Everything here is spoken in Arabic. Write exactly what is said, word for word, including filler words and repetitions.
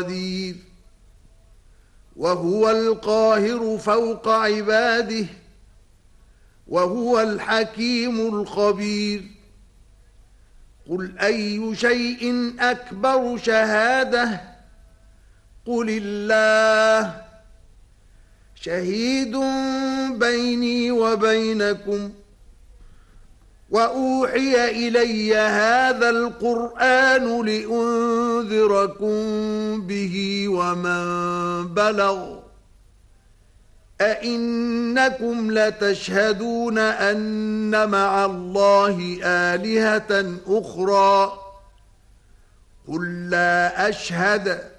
قدير وهو القاهر فوق عباده وهو الحكيم الخبير. قل أي شيء أكبر شهادة قل الله شهيد بيني وبينكم وأوحي إلي هذا القرآن لأنذركم به ومن بلغ أئنكم لتشهدون أن مع الله آلهة أخرى قل لا أشهد